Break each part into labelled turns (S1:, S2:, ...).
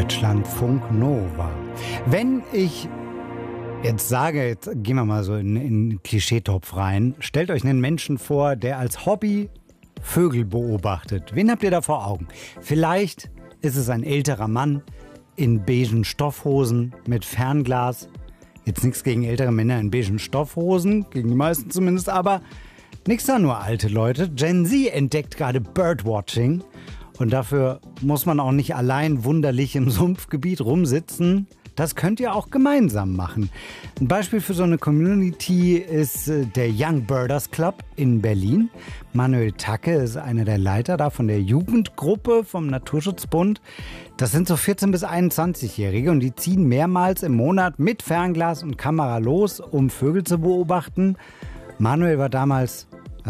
S1: Deutschlandfunk Nova. Wenn ich jetzt sage, jetzt gehen wir mal so in den Klischeetopf rein, stellt euch einen Menschen vor, der als Hobby Vögel beobachtet. Wen habt ihr da vor Augen? Vielleicht ist es ein älterer Mann in beigen Stoffhosen mit Fernglas. Jetzt nichts gegen ältere Männer in beigen Stoffhosen, gegen die meisten zumindest, aber nichts da, nur alte Leute. Gen Z entdeckt gerade Birdwatching und dafür muss man auch nicht allein wunderlich im Sumpfgebiet rumsitzen. Das könnt ihr auch gemeinsam machen. Ein Beispiel für so eine Community ist der Young Birders Club in Berlin. Manuel Tacke ist einer der Leiter da von der Jugendgruppe vom Naturschutzbund. Das sind so 14- bis 21-Jährige und die ziehen mehrmals im Monat mit Fernglas und Kamera los, um Vögel zu beobachten. Manuel war damals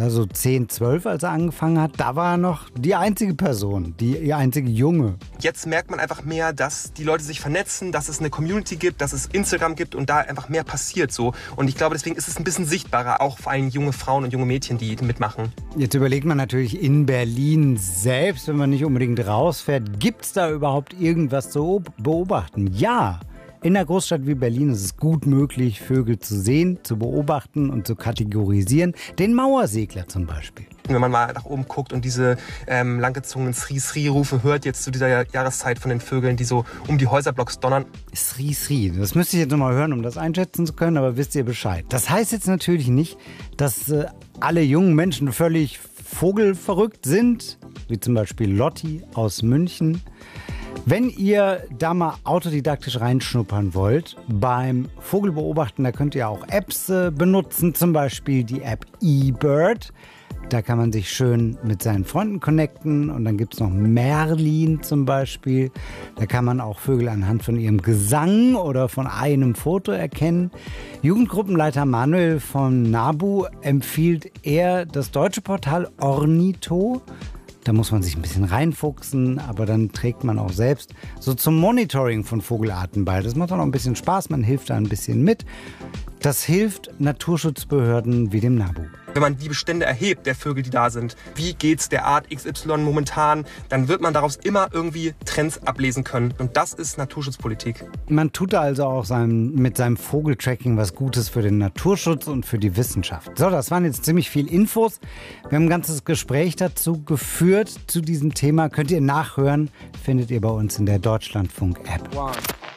S1: 10, 12, als er angefangen hat. Da war er noch die einzige Person, die einzige Junge.
S2: Jetzt merkt man einfach mehr, dass die Leute sich vernetzen, dass es eine Community gibt, dass es Instagram gibt und da einfach mehr passiert so. Und ich glaube, deswegen ist es ein bisschen sichtbarer, auch vor allem junge Frauen und junge Mädchen, die mitmachen.
S1: Jetzt überlegt man natürlich in Berlin selbst, wenn man nicht unbedingt rausfährt, gibt es da überhaupt irgendwas zu beobachten? Ja. In einer Großstadt wie Berlin ist es gut möglich, Vögel zu sehen, zu beobachten und zu kategorisieren. Den Mauersegler zum Beispiel.
S2: Wenn man mal nach oben guckt und diese langgezogenen Sri-Sri-Rufe hört, jetzt zu dieser Jahreszeit von den Vögeln, die so um die Häuserblocks donnern.
S1: Sri-Sri, das müsste ich jetzt nochmal hören, um das einschätzen zu können, aber wisst ihr Bescheid. Das heißt jetzt natürlich nicht, dass alle jungen Menschen völlig vogelverrückt sind, wie zum Beispiel Lotti aus München. Wenn ihr da mal autodidaktisch reinschnuppern wollt, beim Vogelbeobachten, da könnt ihr auch Apps benutzen, zum Beispiel die App eBird. Da kann man sich schön mit seinen Freunden connecten und dann gibt es noch Merlin zum Beispiel. Da kann man auch Vögel anhand von ihrem Gesang oder von einem Foto erkennen. Jugendgruppenleiter Manuel von NABU empfiehlt eher das deutsche Portal Ornitho. Da muss man sich ein bisschen reinfuchsen, aber dann trägt man auch selbst so zum Monitoring von Vogelarten bei. Das macht auch noch ein bisschen Spaß, man hilft da ein bisschen mit. Das hilft Naturschutzbehörden wie dem NABU.
S2: Wenn man die Bestände erhebt der Vögel, die da sind, wie geht's der Art XY momentan, dann wird man daraus immer irgendwie Trends ablesen können. Und das ist Naturschutzpolitik.
S1: Man tut da also auch mit seinem Vogeltracking was Gutes für den Naturschutz und für die Wissenschaft. So, das waren jetzt ziemlich viel Infos. Wir haben ein ganzes Gespräch dazu geführt zu diesem Thema. Könnt ihr nachhören, findet ihr bei uns in der Deutschlandfunk-App.
S3: Wow.